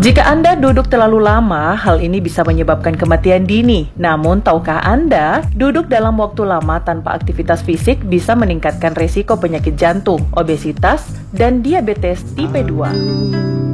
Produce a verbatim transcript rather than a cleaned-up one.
Jika Anda duduk terlalu lama, hal ini bisa menyebabkan kematian dini. Namun, tahukah Anda, duduk dalam waktu lama tanpa aktivitas fisik bisa meningkatkan resiko penyakit jantung, obesitas, dan diabetes tipe dua.